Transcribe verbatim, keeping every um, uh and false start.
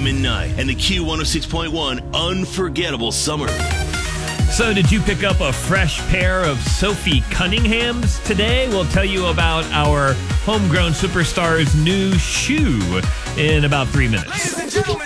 Night and the Q one oh six point one Unforgettable Summer. So did you pick up a fresh pair of Sophie Cunninghams today? We'll tell you about our homegrown superstar's new shoe in about three minutes. Ladies and gentlemen.